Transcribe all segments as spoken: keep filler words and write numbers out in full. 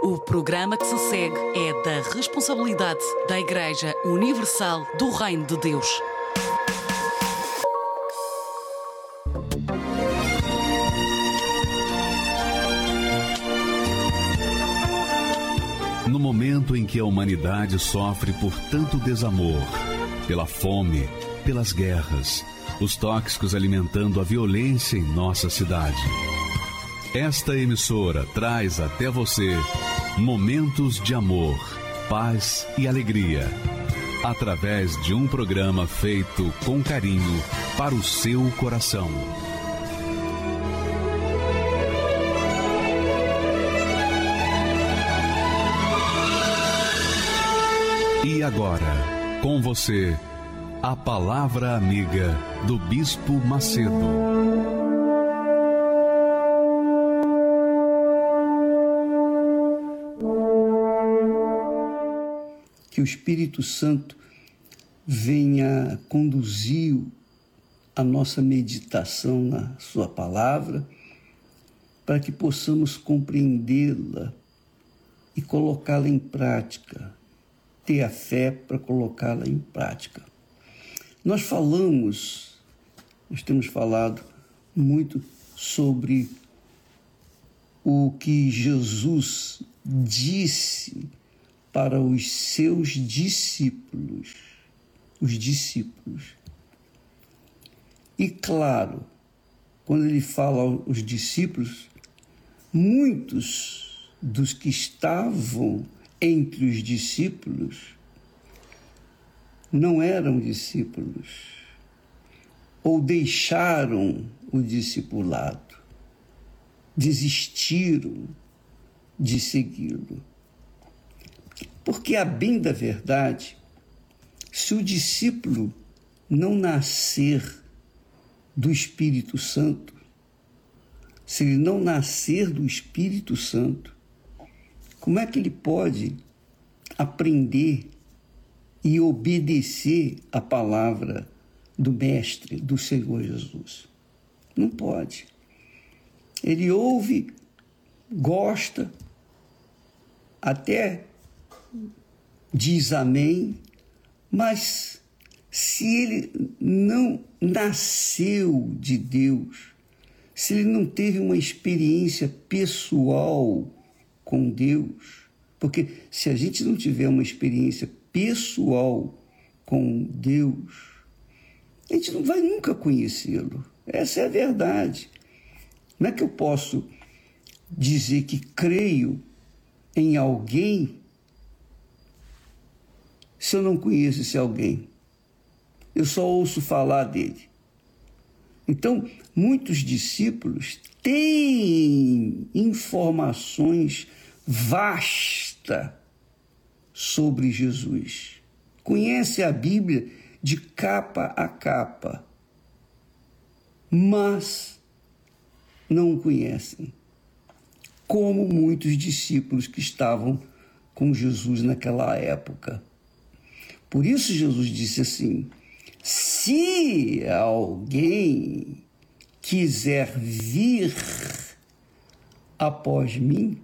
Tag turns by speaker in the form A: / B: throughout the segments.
A: O programa que se segue é da responsabilidade da Igreja Universal do Reino de Deus.
B: No momento em que a humanidade sofre por tanto desamor, pela fome, pelas guerras, os tóxicos alimentando a violência em nossa cidade, esta emissora traz até você momentos de amor, paz e alegria, através de um programa feito com carinho para o seu coração. E agora, com você, a Palavra Amiga do Bispo Macedo.
C: Que o Espírito Santo venha conduzir a nossa meditação na sua palavra, para que possamos compreendê-la e colocá-la em prática, ter a fé para colocá-la em prática. Nós falamos, nós temos falado muito sobre o que Jesus disse para os seus discípulos, os discípulos. E claro, quando ele fala aos discípulos, muitos dos que estavam entre os discípulos não eram discípulos, ou deixaram o discipulado, desistiram de segui-lo. Porque, a bem da verdade, se o discípulo não nascer do Espírito Santo, se ele não nascer do Espírito Santo, como é que ele pode aprender e obedecer a palavra do Mestre, do Senhor Jesus? Não pode. Ele ouve, gosta, até diz amém, mas se ele não nasceu de Deus, se ele não teve uma experiência pessoal com Deus, porque se a gente não tiver uma experiência pessoal com Deus, a gente não vai nunca conhecê-lo. Essa é a verdade. Como é que eu posso dizer que creio em alguém se eu não conheço esse alguém? Eu só ouço falar dele. Então, muitos discípulos têm informações vastas sobre Jesus. Conhecem a Bíblia de capa a capa, mas não o conhecem, como muitos discípulos que estavam com Jesus naquela época. Por isso Jesus disse assim: se alguém quiser vir após mim,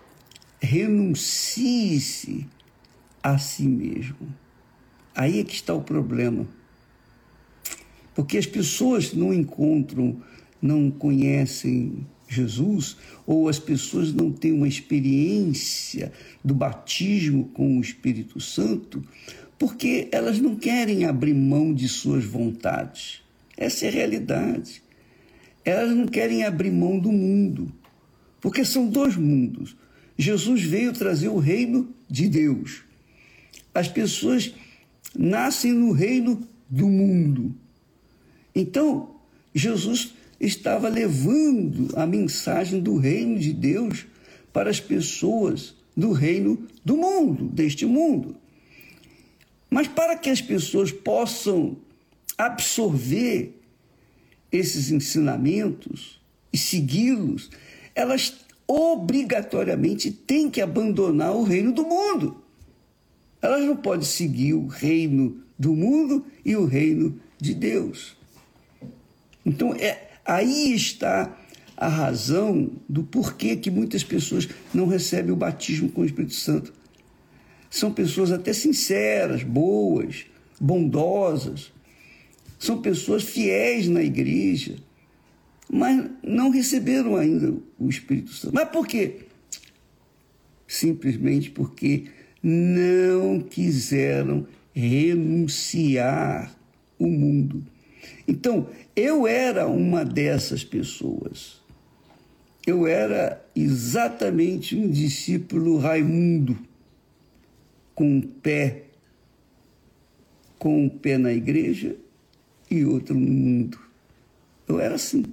C: renuncie-se a si mesmo. Aí é que está o problema. Porque as pessoas não encontram, não conhecem Jesus, ou as pessoas não têm uma experiência do batismo com o Espírito Santo, porque elas não querem abrir mão de suas vontades. Essa é a realidade. Elas não querem abrir mão do mundo, porque são dois mundos. Jesus veio trazer o reino de Deus. As pessoas nascem no reino do mundo. Então, Jesus estava levando a mensagem do reino de Deus para as pessoas do reino do mundo, deste mundo. Mas para que as pessoas possam absorver esses ensinamentos e segui-los, elas obrigatoriamente têm que abandonar o reino do mundo. Elas não podem seguir o reino do mundo e o reino de Deus. Então, é, aí está a razão do porquê que muitas pessoas não recebem o batismo com o Espírito Santo. São pessoas até sinceras, boas, bondosas, são pessoas fiéis na igreja, mas não receberam ainda o Espírito Santo. Mas por quê? Simplesmente porque não quiseram renunciar o mundo. Então, eu era uma dessas pessoas. Eu era exatamente um discípulo Raimundo, com um pé, com um pé na igreja e outro no mundo. Eu era assim.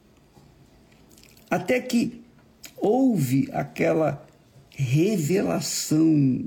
C: Até que houve aquela revelação,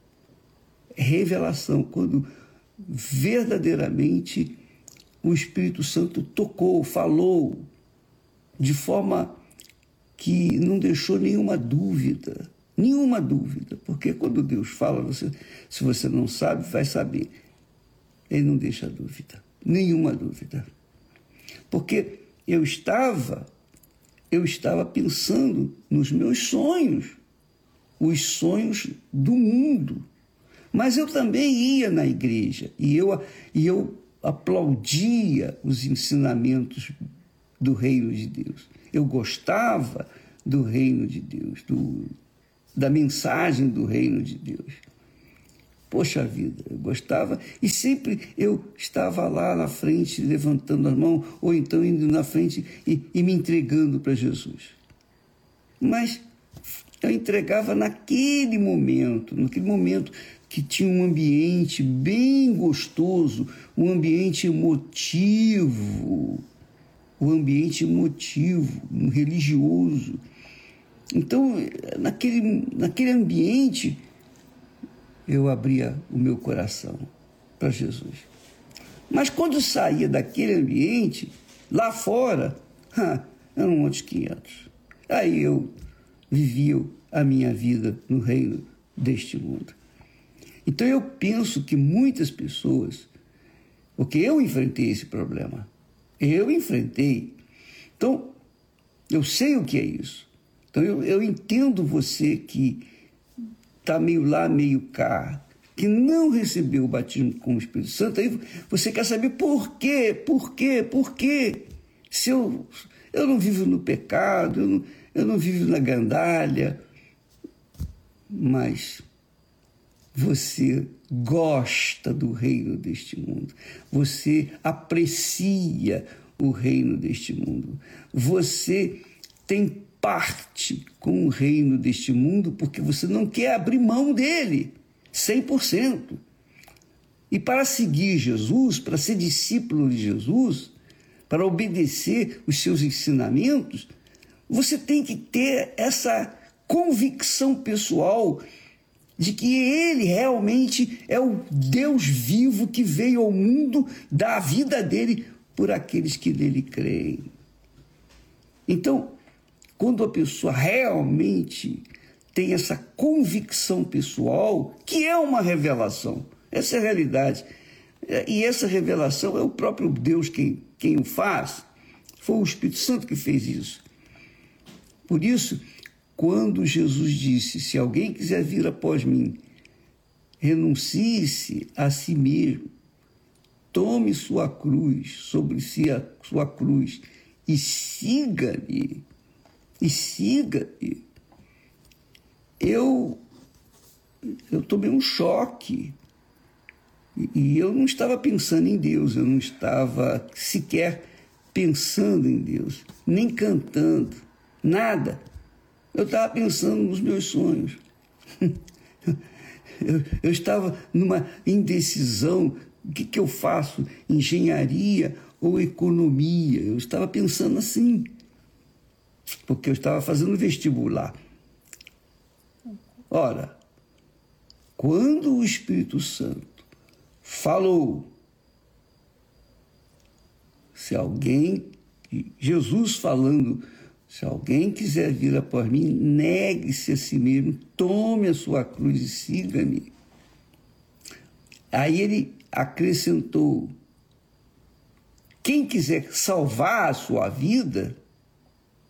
C: revelação, quando verdadeiramente o Espírito Santo tocou, falou, de forma que não deixou nenhuma dúvida, nenhuma dúvida, porque quando Deus fala, você, se você não sabe, vai saber. Ele não deixa dúvida, nenhuma dúvida. Porque eu estava, eu estava pensando nos meus sonhos, os sonhos do mundo. Mas eu também ia na igreja e eu, e eu aplaudia os ensinamentos do reino de Deus. Eu gostava do reino de Deus, do, da mensagem do reino de Deus. Poxa vida, eu gostava e sempre eu estava lá na frente levantando as mãos ou então indo na frente e, e me entregando para Jesus. Mas eu entregava naquele momento, naquele momento que tinha um ambiente bem gostoso, um ambiente emotivo, um ambiente emotivo, um religioso. Então, naquele, naquele ambiente, eu abria o meu coração para Jesus. Mas quando saía daquele ambiente, lá fora, eram outros quinhentos. Aí eu vivia a minha vida no reino deste mundo. Então eu penso que muitas pessoas, porque eu enfrentei esse problema, eu enfrentei. Então, eu sei o que é isso. Então eu, eu entendo você que está meio lá, meio cá, que não recebeu o batismo com o Espírito Santo, aí você quer saber por quê, por quê, por quê? Se eu, eu não vivo no pecado, eu não, eu não vivo na gandalha, mas você gosta do reino deste mundo, você aprecia o reino deste mundo, você tem parte com o reino deste mundo porque você não quer abrir mão dele cem por cento. E para seguir Jesus, para ser discípulo de Jesus, para obedecer os seus ensinamentos, você tem que ter essa convicção pessoal de que ele realmente é o Deus vivo que veio ao mundo dar a vida dele por aqueles que nele creem. Então, quando a pessoa realmente tem essa convicção pessoal, que é uma revelação, essa é a realidade, e essa revelação é o próprio Deus quem, quem o faz, foi o Espírito Santo que fez isso. Por isso, quando Jesus disse, se alguém quiser vir após mim, renuncie-se a si mesmo, tome sua cruz, sobre si a sua cruz, e siga-me, e siga-me. Eu, eu tomei um choque, e, e eu não estava pensando em Deus, eu não estava sequer pensando em Deus, nem cantando, nada. Eu estava pensando nos meus sonhos. eu, eu estava numa indecisão, o que, que eu faço, engenharia ou economia? Eu estava pensando assim, porque eu estava fazendo vestibular. Ora, quando o Espírito Santo falou, se alguém, Jesus falando, se alguém quiser vir após mim, negue-se a si mesmo, tome a sua cruz e siga-me. Aí ele acrescentou, quem quiser salvar a sua vida,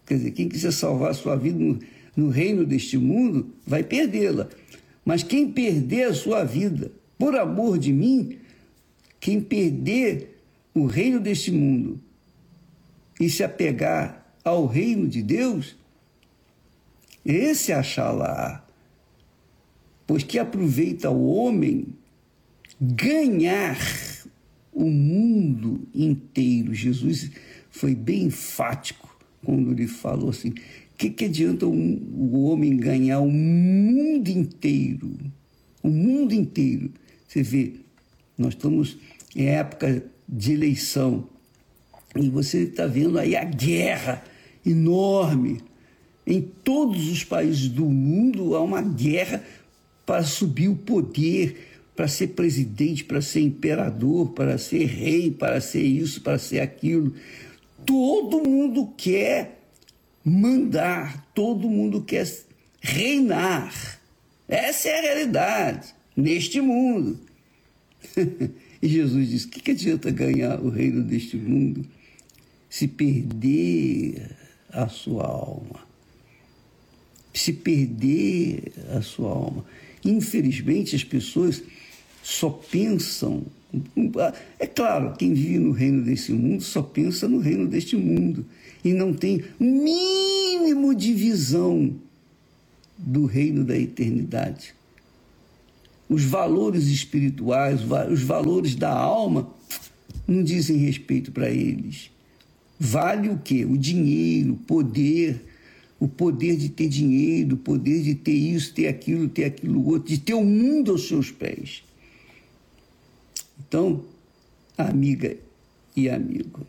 C: Quer dizer, quem quiser salvar a sua vida no, no reino deste mundo, vai perdê-la. Mas quem perder a sua vida por amor de mim, quem perder o reino deste mundo e se apegar ao reino de Deus, esse achará. Pois que aproveita o homem ganhar o mundo inteiro. Jesus foi bem enfático quando ele falou assim: o que, que adianta um, o homem ganhar o mundo inteiro? O mundo inteiro. Você vê, nós estamos em época de eleição e você está vendo aí a guerra enorme. Em todos os países do mundo há uma guerra para subir o poder, para ser presidente, para ser imperador, para ser rei, para ser isso, para ser aquilo. Todo mundo quer mandar, todo mundo quer reinar. Essa é a realidade neste mundo. E Jesus disse: o que, que adianta ganhar o reino deste mundo se perder a sua alma? Se perder a sua alma. Infelizmente, as pessoas só pensam... É claro, quem vive no reino desse mundo só pensa no reino deste mundo e não tem um mínimo de visão do reino da eternidade. Os valores espirituais, os valores da alma não dizem respeito para eles. Vale o quê? O dinheiro, o poder, o poder de ter dinheiro, o poder de ter isso, ter aquilo, ter aquilo outro, de ter o mundo aos seus pés. Então, amiga e amigo,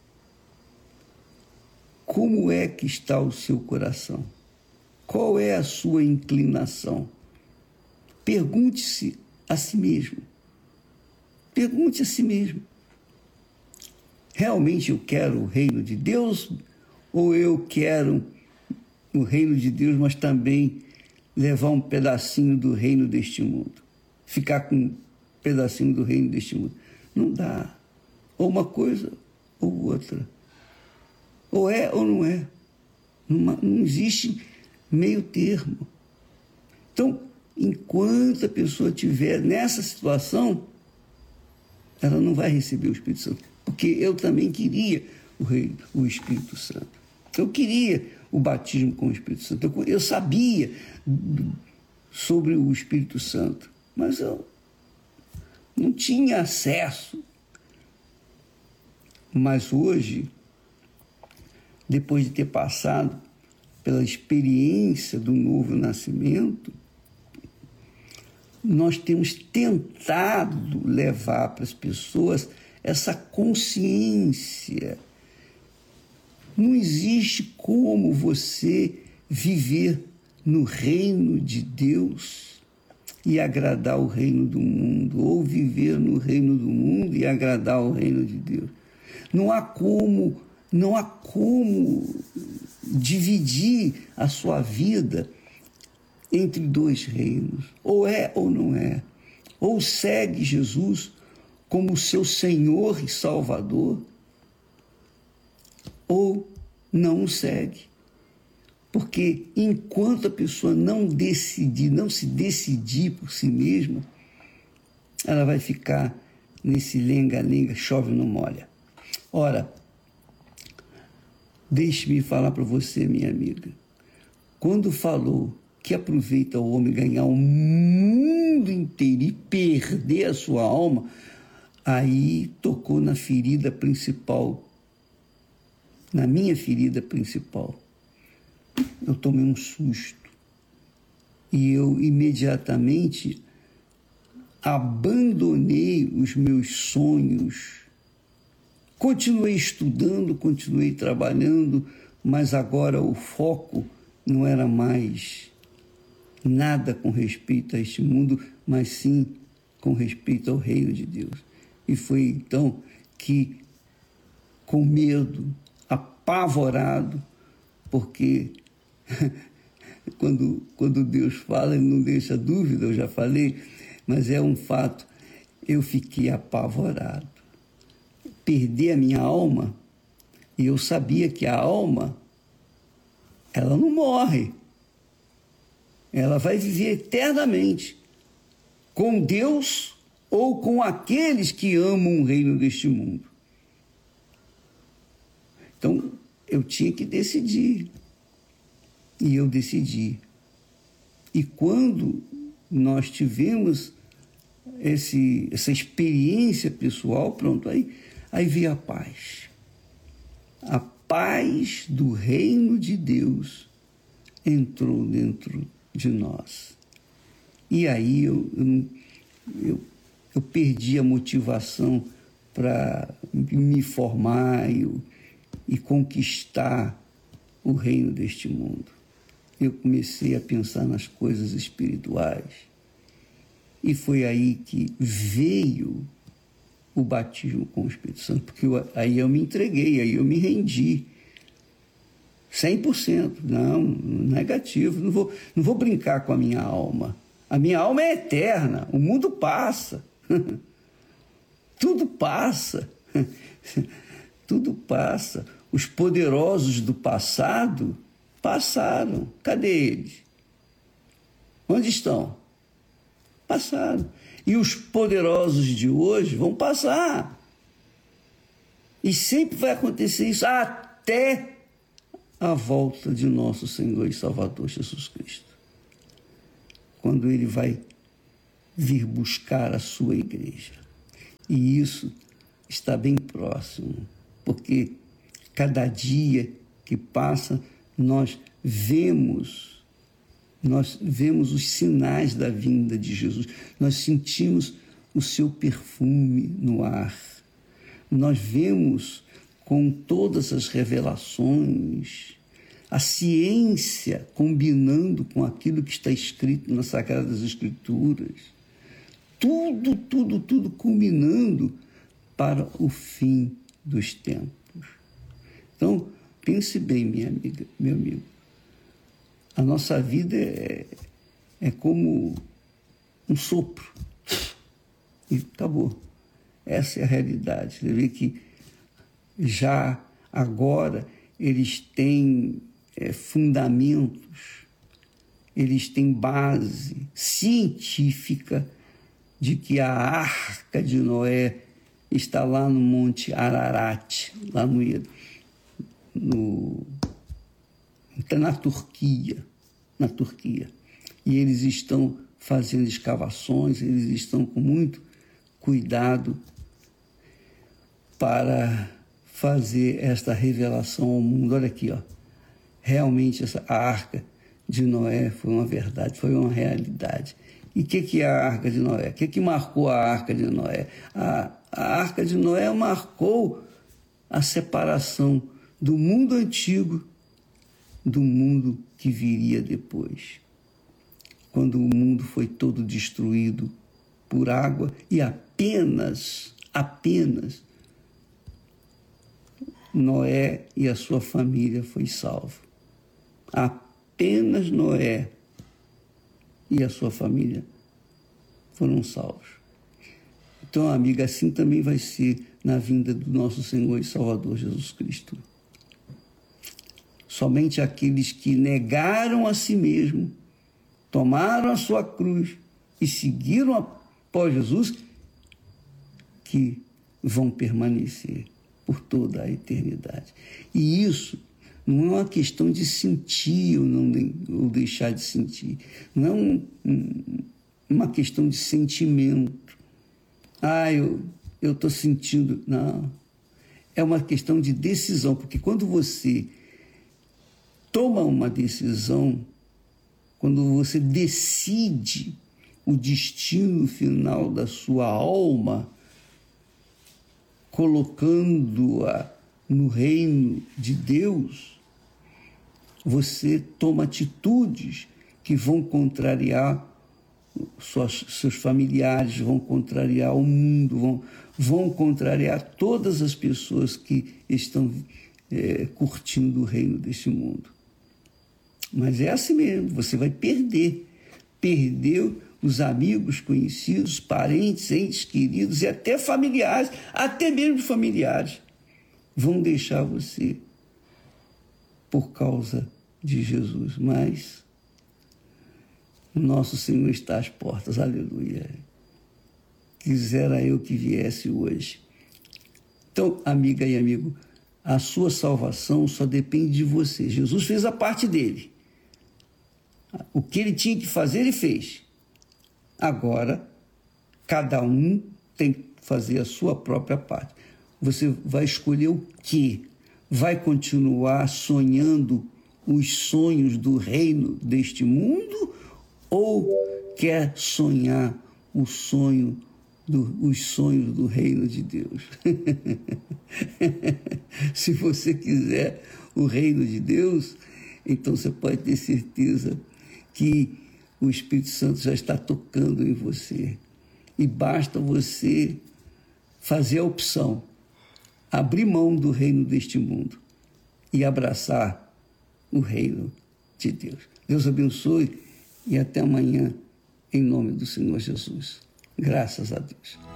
C: como é que está o seu coração? Qual é a sua inclinação? Pergunte-se a si mesmo. Pergunte a si mesmo. Realmente eu quero o reino de Deus ou eu quero o reino de Deus, mas também levar um pedacinho do reino deste mundo? Ficar com um pedacinho do reino deste mundo. Não dá. Ou uma coisa ou outra. Ou é ou não é. Não, não existe meio termo. Então, enquanto a pessoa estiver nessa situação, ela não vai receber o Espírito Santo. Porque eu também queria o, rei, o Espírito Santo. Eu queria o batismo com o Espírito Santo. Eu, eu sabia sobre o Espírito Santo, mas eu não tinha acesso. Mas hoje, depois de ter passado pela experiência do novo nascimento, nós temos tentado levar para as pessoas essa consciência. Não existe como você viver no reino de Deus e agradar o reino do mundo, ou viver no reino do mundo e agradar o reino de Deus. Não há como, não há como dividir a sua vida entre dois reinos. Ou é ou não é. Ou segue Jesus como seu Senhor e Salvador, ou não o segue. Porque enquanto a pessoa não decidir, não se decidir por si mesma, ela vai ficar nesse lenga-lenga, chove não molha. Ora, deixe-me falar para você, minha amiga, quando falou que aproveita o homem ganhar o mundo inteiro e perder a sua alma, aí tocou na ferida principal, na minha ferida principal. Eu tomei um susto e eu imediatamente abandonei os meus sonhos. Continuei estudando, continuei trabalhando, mas agora o foco não era mais nada com respeito a este mundo, mas sim com respeito ao reino de Deus. E foi então que, com medo, apavorado, porque quando, quando Deus fala, ele não deixa dúvida, eu já falei, mas é um fato, eu fiquei apavorado. Perder a minha alma, e eu sabia que a alma ela não morre. Ela vai viver eternamente com Deus ou com aqueles que amam o reino deste mundo. Então, eu tinha que decidir. E eu decidi. E quando nós tivemos esse, essa experiência pessoal, pronto, aí, aí veio a paz. A paz do reino de Deus entrou dentro de nós. E aí eu, eu, eu, eu perdi a motivação para me formar e, e conquistar o reino deste mundo. Eu comecei a pensar nas coisas espirituais. E foi aí que veio o batismo com o Espírito Santo, porque eu, aí eu me entreguei, aí eu me rendi. cem por cento, não, negativo, não vou, não vou brincar com a minha alma. A minha alma é eterna, o mundo passa. Tudo passa. Tudo passa. Os poderosos do passado passaram. Cadê eles? Onde estão? Passaram. E os poderosos de hoje vão passar. E sempre vai acontecer isso até a volta de nosso Senhor e Salvador Jesus Cristo. Quando Ele vai vir buscar a sua igreja. E isso está bem próximo, porque cada dia que passa, nós vemos, nós vemos os sinais da vinda de Jesus. Nós sentimos o seu perfume no ar. Nós vemos com todas as revelações, a ciência combinando com aquilo que está escrito nas Sagradas Escrituras. Tudo, tudo, tudo culminando para o fim dos tempos. Então, pense bem, minha amiga, meu amigo. A nossa vida é, é como um sopro. E acabou. Essa é a realidade. Você vê que já agora eles têm é, fundamentos, eles têm base científica de que a Arca de Noé está lá no Monte Ararat, lá no, no na Turquia, na Turquia. E eles estão fazendo escavações, eles estão com muito cuidado para fazer esta revelação ao mundo. Olha aqui, ó. Realmente essa a Arca de Noé foi uma verdade, foi uma realidade. E o que, que é a Arca de Noé? O que, que marcou a Arca de Noé? A, a Arca de Noé marcou a separação do mundo antigo do mundo que viria depois. Quando o mundo foi todo destruído por água e apenas, apenas Noé e a sua família foi salvo. Apenas Noé e a sua família foram salvos. Então, amiga, assim também vai ser na vinda do nosso Senhor e Salvador Jesus Cristo. Somente aqueles que negaram a si mesmo, tomaram a sua cruz e seguiram após Jesus, que vão permanecer por toda a eternidade. E isso não é uma questão de sentir ou, não de, ou deixar de sentir. Não é um, um, uma questão de sentimento. Ah, eu estou sentindo... Não. É uma questão de decisão, porque quando você toma uma decisão, quando você decide o destino final da sua alma, colocando-a no reino de Deus, você toma atitudes que vão contrariar suas, seus familiares, vão contrariar o mundo, vão, vão contrariar todas as pessoas que estão é, curtindo o reino deste mundo. Mas é assim mesmo, você vai perder. Perdeu os amigos, conhecidos, parentes, entes queridos e até familiares, até mesmo familiares, vão deixar você por causa de Jesus, mas o nosso Senhor está às portas, aleluia. Quisera eu que viesse hoje. Então, amiga e amigo, a sua salvação só depende de você. Jesus fez a parte dele. O que ele tinha que fazer, ele fez. Agora, cada um tem que fazer a sua própria parte. Você vai escolher o quê? Vai continuar sonhando os sonhos do reino deste mundo ou quer sonhar o sonho do, os sonhos do reino de Deus? Se você quiser o reino de Deus, então você pode ter certeza que o Espírito Santo já está tocando em você. E basta você fazer a opção, abrir mão do reino deste mundo e abraçar o reino de Deus. Deus abençoe e até amanhã, em nome do Senhor Jesus. Graças a Deus.